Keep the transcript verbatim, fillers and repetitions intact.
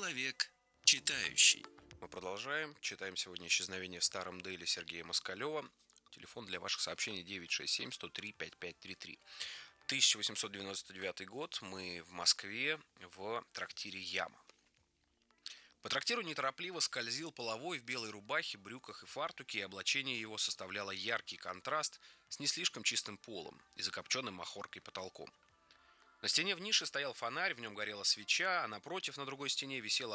Человек читающий. Мы продолжаем. Читаем сегодня «Исчезновение в старом Деле» Сергея Москалева. Телефон для ваших сообщений девять шесть семь сто три пятьдесят пять тридцать три. тысяча восемьсот девяносто девятый год. Мы в Москве в трактире «Яма». По трактиру неторопливо скользил половой в белой рубахе, брюках и фартуке, и облачение его составляло яркий контраст с не слишком чистым полом и закопченным махоркой потолком. На стене в нише стоял фонарь, в нем горела свеча, а напротив, на другой стене, висела